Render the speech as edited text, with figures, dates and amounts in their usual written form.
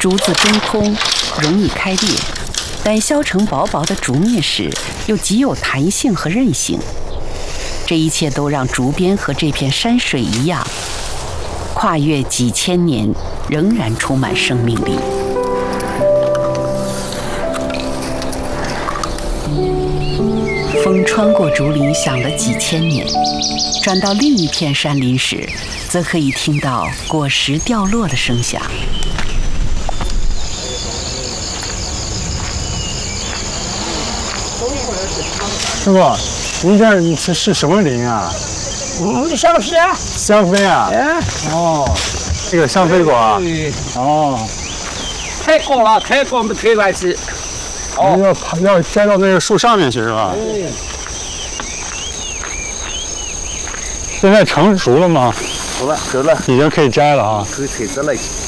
竹子真空，容易开裂，但削成薄薄的竹篾时又极有弹性和韧性。这一切都让竹编和这片山水一样，跨越几千年，仍然充满生命力。风穿过竹林，响了几千年，转到另一片山林时，则可以听到果实掉落的声响。 师傅，您这是什么林啊？ 香飞啊！ 香飞啊！ 哎， 哦，这个香飞果啊！哦， 太高了，太高没推关系。 要摘到那个树上面去是吧？现在成熟了吗？ 熟了，熟了， 已经可以摘了啊！ 可以采摘了。